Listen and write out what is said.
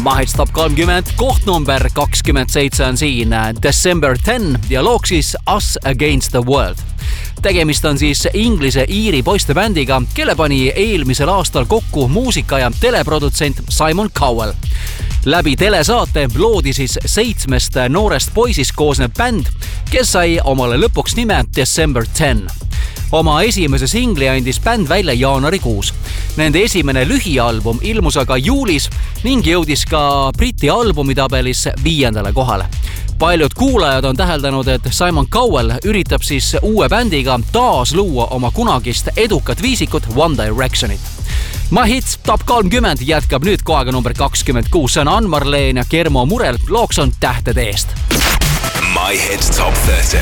Mahits Top 30, koht number 27 on siin December 10 ja looks siis Us Against the World. Tegemist on siis inglise-iiri poistebändiga, kelle pani eelmisel aastal kokku muusika- ja teleprodutsent Simon Cowell. Läbi telesaate loodi siis 7 noorest poisist koosnev bänd, kes sai omale lõpuks nime December 10. Oma esimese singli andis bänd välja jaanuarikuus. Nende esimene lühialbum ilmus aga juulis ning jõudis ka Briti albumitabelis 5. kohale. Paljud kuulajad on täheldanud, et Simon Cowell üritab siis uue bändiga taas luua oma kunagist edukat viisikut One Directionit. Mahits Top 30 jätkab nüüd kohaga number 26. See on Ann-Marleen ja Kermo Murel. Looks on Tähtede eest. My Hits Top 30.